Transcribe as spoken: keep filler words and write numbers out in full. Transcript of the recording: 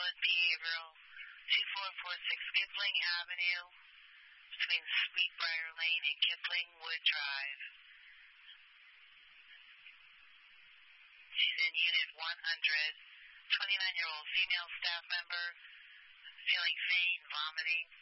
Rosewood Behavioral, two four four six Kipling Avenue, between Sweetbriar Lane and Kipling Wood Drive. She's in Unit one hundred, twenty-nine-year-old female staff member, feeling faint, vomiting.